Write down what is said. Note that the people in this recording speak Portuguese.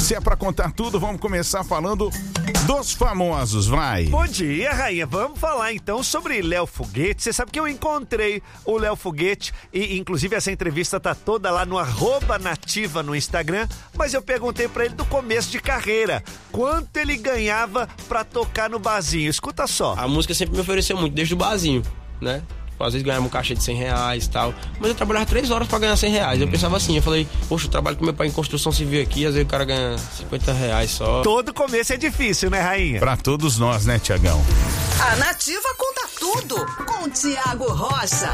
Se é pra contar tudo, vamos começar falando dos famosos, vai. Bom dia, rainha. Vamos falar então sobre Léo Foguete. Você sabe que eu encontrei o Léo Foguete e inclusive essa entrevista tá toda lá no @nativa no Instagram, mas eu perguntei pra ele do começo de carreira, quanto ele ganhava pra tocar no barzinho. Escuta só. A música sempre me ofereceu muito, desde o barzinho, né? Às vezes ganhava um cachê de R$100 e tal, mas eu trabalhava 3 horas pra ganhar R$100. Eu pensava assim, eu falei, poxa, eu trabalho com meu pai em construção civil aqui, às vezes o cara ganha R$50 só. Todo começo é difícil, né, rainha? Pra todos nós, né, Tiagão? A Nativa conta tudo com Tiago Rocha.